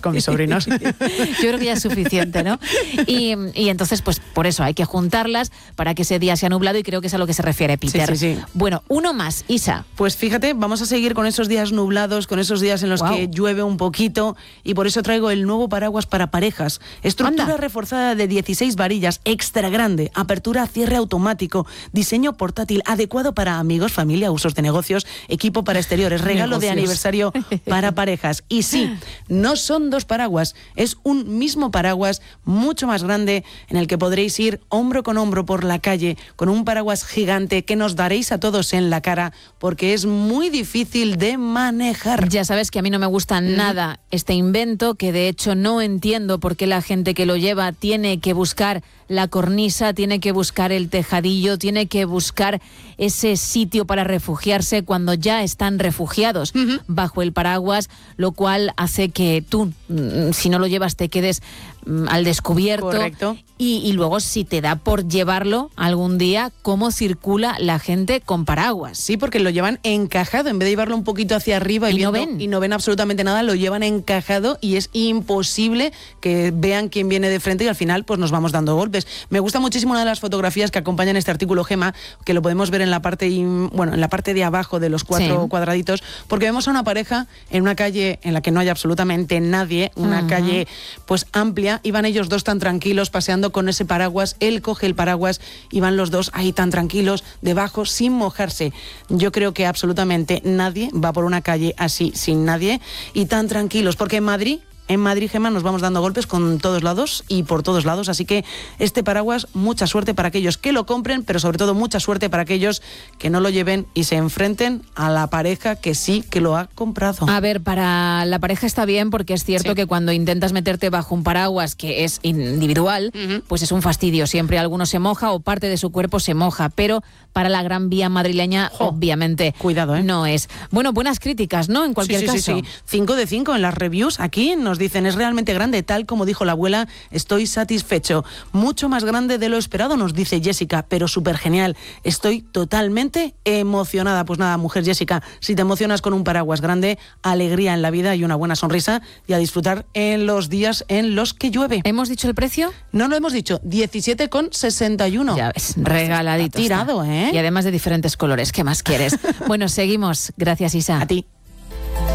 más con mis sobrinos. Yo creo que ya es suficiente, ¿no? Y entonces, pues por eso hay que juntarlas para que ese día sea nublado y creo que es a lo que se refiere Peter. Sí. Bueno, uno más, Isa. Pues fíjate, vamos a seguir con esos días nublados, con esos días en los que llueve un poquito, y por eso traigo el nuevo paraguas para parejas. Estructura reforzada de 16 varillas, extra grande, apertura, cierre automático, diseño portátil, adecuado para amigos, familia, usos de negocios, equipo para exteriores, regalo de aniversario para parejas. Y sí, no son dos paraguas, es un mismo paraguas mucho más grande en el que podréis ir hombro con hombro por la calle con un paraguas gigante que nos daréis a todos en la cara porque es muy difícil de manejar. Ya sabes que a mí no me gusta nada este invento, que de hecho no entiendo por qué la gente que lo lleva tiene que buscar la cornisa, tiene que buscar el tejadillo, tiene que buscar ese sitio para refugiarse cuando ya están refugiados bajo el paraguas, lo cual hace que tú, si no lo llevas, te quedes al descubierto. Correcto. Y luego, si te da por llevarlo algún día, ¿cómo circula la gente con paraguas? Sí, porque lo llevan encajado, en vez de llevarlo un poquito hacia arriba y no ven absolutamente nada, lo llevan encajado y es imposible que vean quién viene de frente y al final pues nos vamos dando golpes. Me gusta muchísimo una de las fotografías que acompañan este artículo, Gema, que lo podemos ver en la parte de abajo de los 4 cuadraditos, porque vemos a una pareja en una calle en la que no hay absolutamente nadie, una calle pues amplia, y van ellos dos tan tranquilos paseando con ese paraguas. Él coge el paraguas y van los dos ahí tan tranquilos debajo sin mojarse. Yo creo que absolutamente nadie va por una calle así sin nadie y tan tranquilos, porque en Madrid, Gema, nos vamos dando golpes con todos lados y por todos lados, así que este paraguas, mucha suerte para aquellos que lo compren, pero sobre todo mucha suerte para aquellos que no lo lleven y se enfrenten a la pareja que sí que lo ha comprado. A ver, para la pareja está bien, porque es cierto que cuando intentas meterte bajo un paraguas que es individual, pues es un fastidio, siempre alguno se moja o parte de su cuerpo se moja, pero para la Gran Vía madrileña, obviamente, cuidado, no es. Bueno, buenas críticas, ¿no? En cualquier caso. Sí. 5 de 5 en las reviews. Aquí nos dicen, es realmente grande, tal como dijo la abuela, estoy satisfecho. Mucho más grande de lo esperado, nos dice Jessica, pero súper genial. Estoy totalmente emocionada. Pues nada, mujer Jessica, si te emocionas con un paraguas grande, alegría en la vida y una buena sonrisa, y a disfrutar en los días en los que llueve. ¿Hemos dicho el precio? No lo hemos dicho, 17,61. Ya ves, regaladito. Tirado, ¿eh? Y además de diferentes colores, ¿qué más quieres? Bueno, seguimos. Gracias, Isa. A ti.